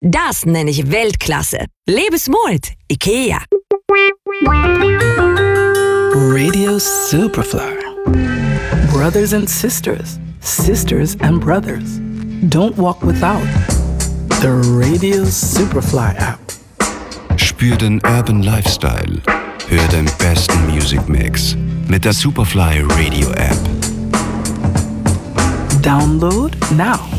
Das nenne ich Weltklasse. Lebensmut, IKEA. Radio Superfly. Brothers and sisters, sisters and brothers. Don't walk without the Radio Superfly app. Spür den Urban Lifestyle. Hör den besten Music Mix mit der Superfly Radio App. Download now.